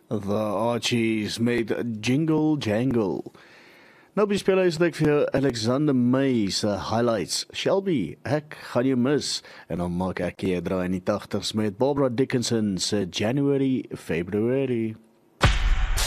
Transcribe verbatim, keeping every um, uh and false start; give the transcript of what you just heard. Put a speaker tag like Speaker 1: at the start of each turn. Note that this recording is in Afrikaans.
Speaker 1: The Archies met Jingle Jangle. Nou bespeel hy ek vir jou Alexander May se highlights. Shelby, ek gaan jou mis. En dan maak ek hier draai in die tagtigs met Barbara Dickinson se January, February.